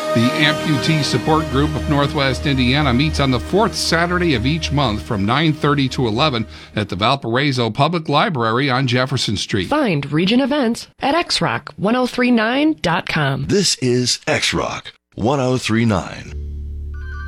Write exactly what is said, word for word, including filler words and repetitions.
The Amputee Support Group of Northwest Indiana meets on the fourth Saturday of each month from nine thirty to eleven at the Valparaiso Public Library on Jefferson Street. Find Region Events at x rock ten thirty-nine dot com. This is X Rock ten thirty-nine.